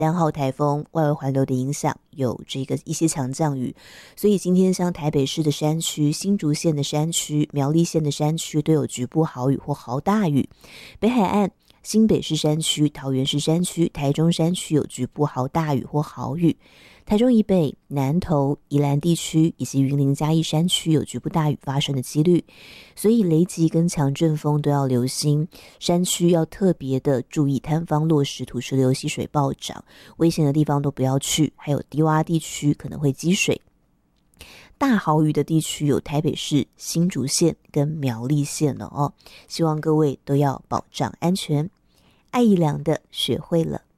单号台风外围环流的影响，有这个一些强降雨，所以今天像台北市的山区、新竹县的山区、苗栗县的山区都有局部豪雨或豪大雨。北海岸、新北市山区、桃园市山区、台中山区有局部豪大雨或豪雨。台中以北、南投、宜兰地区以及云林嘉义山区有局部大雨发生的几率，所以雷击跟强阵风都要留心，山区要特别的注意坍方落石、土石流、溪水暴涨，危险的地方都不要去，还有低洼地区可能会积水。大豪雨的地区有台北市、新竹县跟苗栗县了哦，希望各位都要保障安全。艾怡良的学会了。